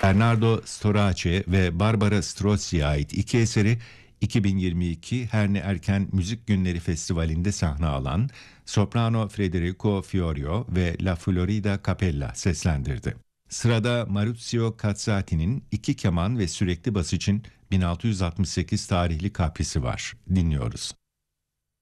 Bernardo Storace ve Barbara Strozzi'ye ait iki eseri 2022 Herne Erken Müzik Günleri Festivali'nde sahne alan soprano Federico Fiorio ve La Florida Capella seslendirdi. Sırada Maurizio Cazzati'nin iki keman ve sürekli bas için 1668 tarihli kaprisi var. Dinliyoruz.